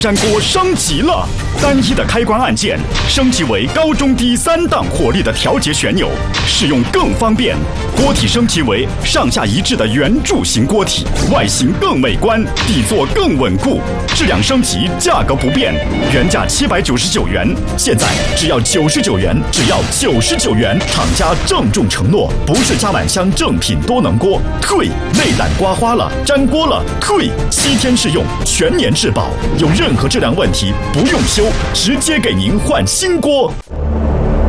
粘锅升级了，单一的开关按键升级为高中低3档火力的调节旋钮，使用更方便。锅体升级为上下一致的圆柱形锅体，外形更美观，底座更稳固。质量升级，价格不变，原价799元，现在只要99元，只要99元。厂家郑重承诺，不是加满箱正品多能锅，退内胆刮花了、粘锅了，退7天试用，全年质保，有任何质量问题不用修，直接给您换新锅。